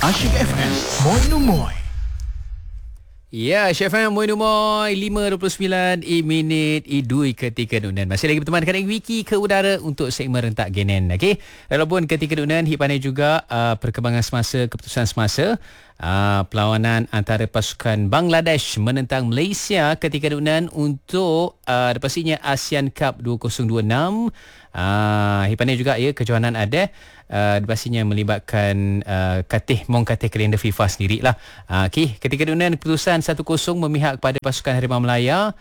Asyik FM Moi Numoy. Ya, Chef M, Moi Numoy, 5.29 minit idui ketika nunan. Masih lagi berteman dengan Wiki ke udara untuk segmen rentak genen. Okey. Walaupun ketika nunan, hit pandai juga perkembangan semasa, keputusan semasa. Perlawanan antara pasukan Bangladesh menentang Malaysia ketika nunan untuk pastinya ASEAN Cup 2026. Hit pandai juga ya, kejohanan ada. Pastinya melibatkan Mong Katih kalender FIFA sendirilah. Okey, ketika dunia keputusan 1-0 memihak kepada pasukan Harimau Melaya.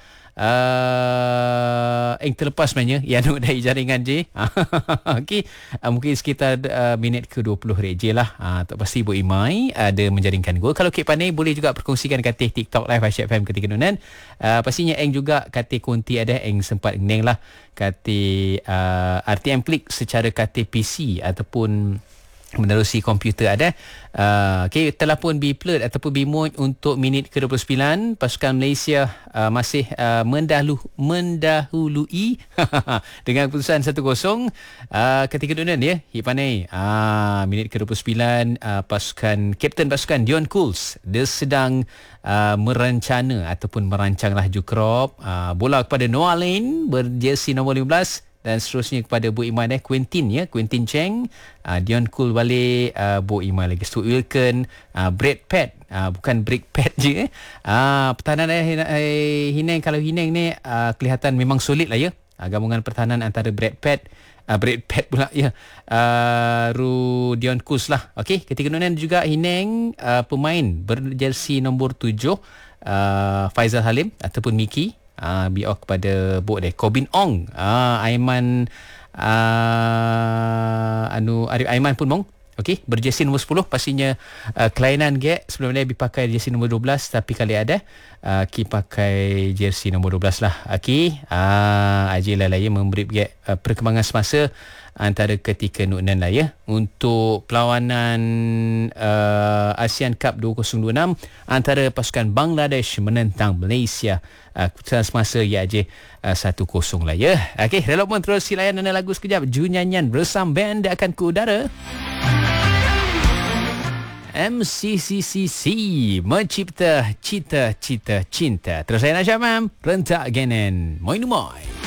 Yang terlepas sebenarnya yang dari jaringan J. Okey, mungkin sekitar minit ke-20 J lah. Tak pasti Bu Imai ada menjaringkan gol. Kalau Kek Panai boleh juga perkongsikan Katih TikTok live Asyik FM ketika nunan. Pastinya Eng juga Katih Kunti ada Eng sempat neng lah Katih RTM Klik secara Katih PC ataupun menerusi komputer ada. Okey, telah pun B-Plot ataupun B-Mode untuk minit ke-29. Pasukan Malaysia masih mendahului dengan keputusan 1-0 ketika dunia ya. Hipanai minit ke-29 Kapten pasukan Dion Cools dia sedang merancang laju krop bola kepada Noah Lane berjersey nombor 15 dan seterusnya kepada Bu Iman Quentin Cheng, Dion Cool balik, Bu Iman lagi, Stuart Wilken, Brad Pitt, bukan Brick Pet je. Pertahanan Hineng, kalau Hineng ni kelihatan memang solid lah ya. Gabungan pertahanan antara Brad Pitt pula ya. Dion Cool lah. Okey, ketika nunan juga Hineng pemain berjersey nombor 7 Faizal Halim ataupun Miki. BO kepada Bok deh Kobin Ong, Aiman Arif Aiman pun mong. Okey, berjersey nombor 10 pastinya kelainan gek sebelum ni dipakai jersey nombor 12 tapi kali ada pakai jersey nombor 12 lah. Okey, Ajil lah ya memberi gek perkembangan semasa antara ketika nunan lah ya untuk perlawanan ASEAN Cup 2026 antara pasukan Bangladesh menentang Malaysia. Keputusan semasa ya je 1-0 lah ya. Okey, relok pun terus silayan dan lagu sekejap. Junyanyan bersama band dia akan ke udara. MCCCC mencipta cita-cita cinta. Terus saya nak Syamam rentak genen Moi Numoy.